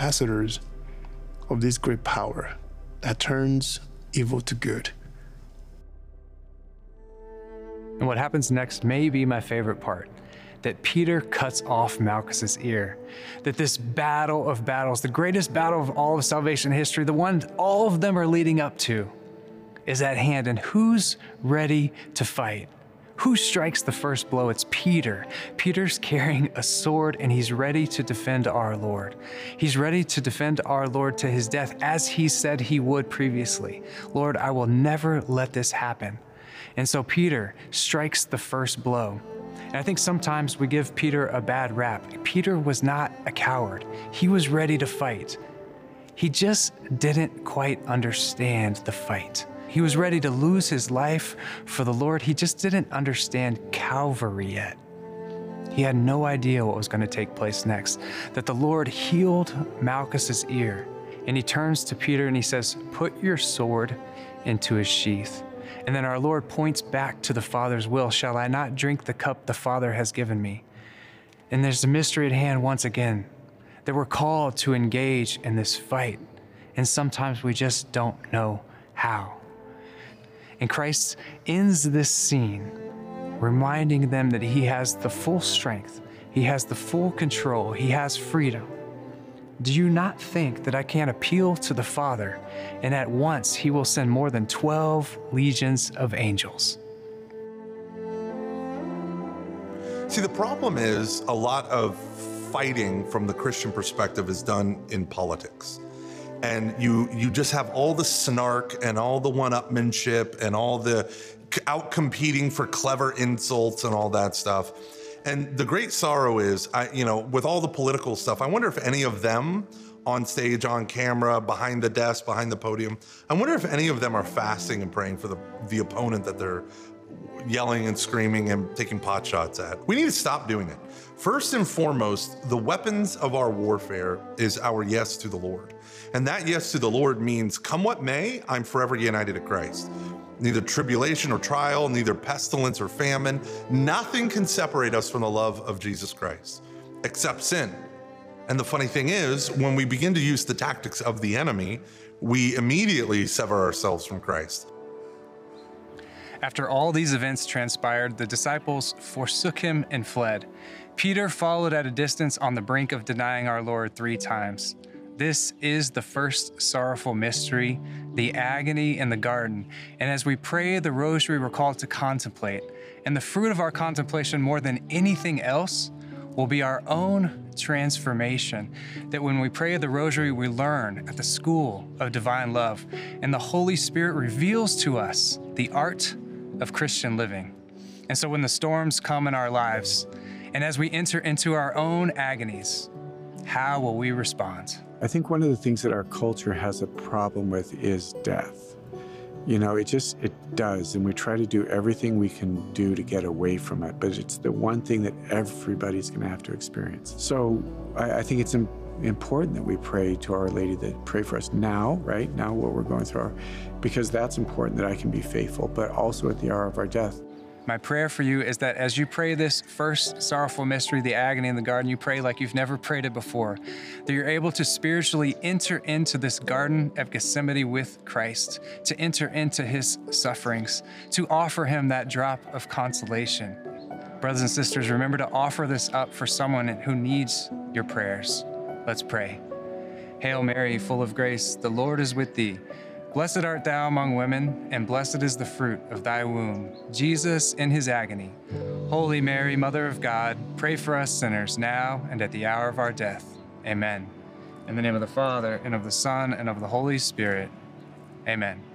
ambassadors of this great power that turns evil to good. And what happens next may be my favorite part, that Peter cuts off Malchus's ear, that this battle of battles, the greatest battle of all of salvation history, the one all of them are leading up to, is at hand. And who's ready to fight? Who strikes the first blow? It's Peter. Peter's carrying a sword and he's ready to defend our Lord. He's ready to defend our Lord to his death, as he said he would previously. Lord, I will never let this happen. And so Peter strikes the first blow. And I think sometimes we give Peter a bad rap. Peter was not a coward. He was ready to fight. He just didn't quite understand the fight. He was ready to lose his life for the Lord. He just didn't understand Calvary yet. He had no idea what was going to take place next, that the Lord healed Malchus's ear. And he turns to Peter and he says, "Put your sword into his sheath." And then our Lord points back to the Father's will. "Shall I not drink the cup the Father has given me?" And there's a mystery at hand once again, that we're called to engage in this fight. And sometimes we just don't know how. And Christ ends this scene reminding them that he has the full strength, he has the full control, he has freedom. Do you not think that I can appeal to the Father, and at once he will send more than 12 legions of angels? See, the problem is a lot of fighting from the Christian perspective is done in politics. And you just have all the snark and all the one-upmanship and all the out-competing for clever insults and all that stuff. And the great sorrow is, with all the political stuff, I wonder if any of them on stage, on camera, behind the desk, behind the podium, I wonder if any of them are fasting and praying for the opponent that they're yelling and screaming and taking pot shots at. We need to stop doing it. First and foremost, the weapons of our warfare is our yes to the Lord. And that yes to the Lord means, come what may, I'm forever united to Christ. Neither tribulation or trial, neither pestilence or famine, nothing can separate us from the love of Jesus Christ, except sin. And the funny thing is, when we begin to use the tactics of the enemy, we immediately sever ourselves from Christ. After all these events transpired, the disciples forsook him and fled. Peter followed at a distance on the brink of denying our Lord 3 times. This is the first sorrowful mystery, the agony in the garden. And as we pray the rosary, we're called to contemplate. And the fruit of our contemplation, more than anything else, will be our own transformation. That when we pray the rosary, we learn at the school of divine love. And the Holy Spirit reveals to us the art of Christian living. And so when the storms come in our lives, and as we enter into our own agonies, how will we respond? I think one of the things that our culture has a problem with is death. It does, and we try to do everything we can do to get away from it, but it's the one thing that everybody's going to have to experience. So I think it's important that we pray to Our Lady, that pray for us now, right? Now what we're going through, because that's important, that I can be faithful, but also at the hour of our death. My prayer for you is that as you pray this first sorrowful mystery, the agony in the garden, you pray like you've never prayed it before, that you're able to spiritually enter into this Garden of Gethsemane with Christ, to enter into his sufferings, to offer him that drop of consolation. Brothers and sisters, remember to offer this up for someone who needs your prayers. Let's pray. Hail Mary, full of grace, the Lord is with thee. Blessed art thou among women, and blessed is the fruit of thy womb, Jesus, in his agony. Holy Mary, Mother of God, pray for us sinners now and at the hour of our death. Amen. In the name of the Father, and of the Son, and of the Holy Spirit. Amen.